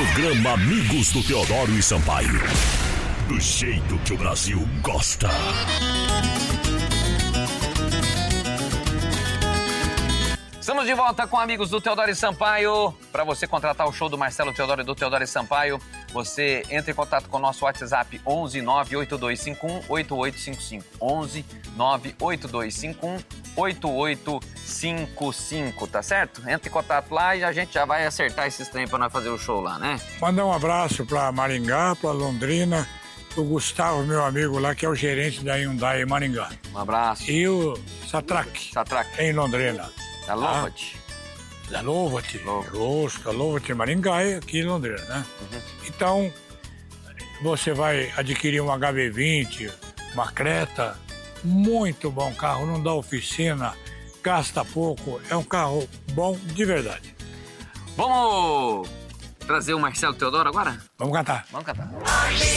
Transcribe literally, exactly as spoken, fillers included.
Programa Amigos do Teodoro e Sampaio. Do jeito que o Brasil gosta. Estamos de volta com Amigos do Teodoro e Sampaio. Para você contratar o show do Marcelo Teodoro e do Teodoro e Sampaio, você entra em contato com o nosso WhatsApp onze nove oito dois cinco um oito oito cinco cinco. onze nove oito dois cinco um oito oito cinco cinco, tá certo? Entra em contato lá e a gente já vai acertar esses trem para nós fazer o show lá, né? Mandar um abraço para Maringá, para Londrina, o Gustavo, meu amigo lá, que é o gerente da Hyundai em Maringá. Um abraço. E o Satrac, Satrac. em Londrina. Da Lovat. Da Lovat. Lógico, da Lovat em Maringá e aqui em Londrina, né? Uhum. Então, você vai adquirir um H B vinte, uma Creta, muito bom carro, não dá oficina, gasta pouco, é um carro bom de verdade. Vamos trazer o Marcelo Teodoro agora? Vamos cantar. Vamos cantar.